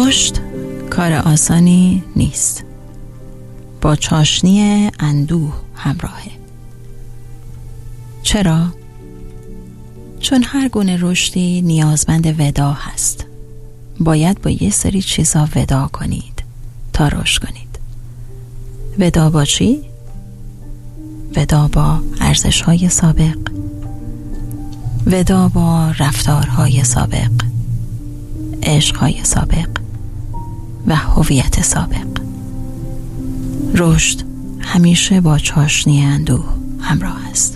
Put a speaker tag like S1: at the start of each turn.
S1: رشد کار آسانی نیست. با چاشنی اندوه همراهه. چرا؟ چون هر گونه رشدی نیازمند ودا هست. باید با یه سری چیزا ودا کنید تا رشد کنید. ودا با چی؟ ودا با ارزش‌های سابق، ودا با رفتارهای سابق، عشق‌های سابق و هویت سابق. رشد همیشه با چاشنی اندوه همراه است.